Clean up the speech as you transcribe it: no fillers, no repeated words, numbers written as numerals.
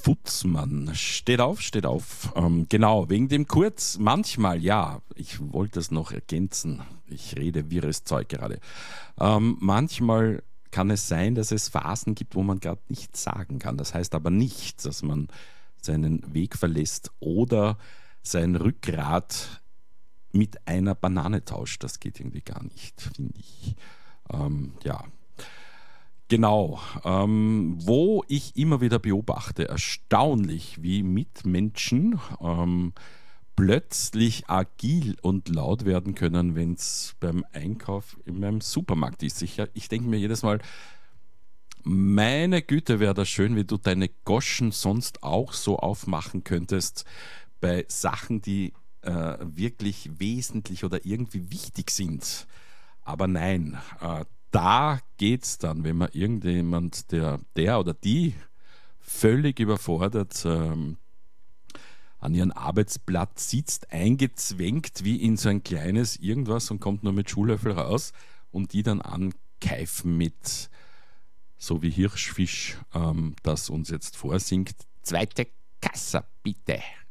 Futzmann steht auf, steht auf. Genau, wegen dem Kurz, manchmal, ja, ich wollte es noch ergänzen, ich rede wirres Zeug gerade. Manchmal kann es sein, dass es Phasen gibt, wo man gerade nichts sagen kann. Das heißt aber nicht, dass man seinen Weg verlässt oder sein Rückgrat mit einer Banane tauscht. Das geht irgendwie gar nicht, finde ich. Ja, genau. Wo ich immer wieder beobachte, erstaunlich, wie Mitmenschen plötzlich agil und laut werden können, wenn es beim Einkauf in meinem Supermarkt ist. Ich denke mir jedes Mal, meine Güte, wäre das schön, wie du deine Goschen sonst auch so aufmachen könntest bei Sachen, die wirklich wesentlich oder irgendwie wichtig sind. Aber nein, da geht's dann, wenn man irgendjemand, der oder die völlig überfordert an ihren Arbeitsplatz sitzt, eingezwängt wie in so ein kleines Irgendwas und kommt nur mit Schulöffel raus und die dann ankeifen mit, so wie Hirschfisch, das uns jetzt vorsingt, zweite Kassa bitte.